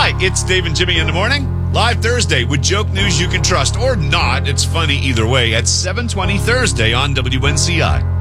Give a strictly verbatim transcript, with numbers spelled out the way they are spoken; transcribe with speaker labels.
Speaker 1: Hi, it's Dave and Jimmy in the morning. Live Thursday with joke news you can trust or not. It's funny either way at seven twenty Thursday on W N C I.